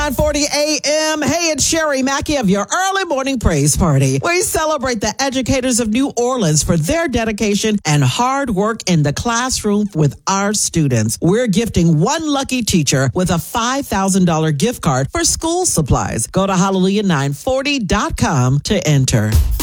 9:40 a.m. Hey, it's Sherry Mackey of your early morning praise party. We celebrate the educators of New Orleans for their dedication and hard work in the classroom with our students. We're gifting one lucky teacher with a $5,000 gift card for school supplies. Go to Hallelujah940.com to enter.